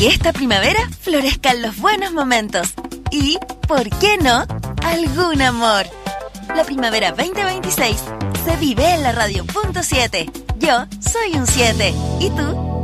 que esta primavera florezcan los buenos momentos. Y, ¿por qué no?, algún amor. La primavera 2026 se vive en la radio.7. Yo soy un 7. ¿Y tú?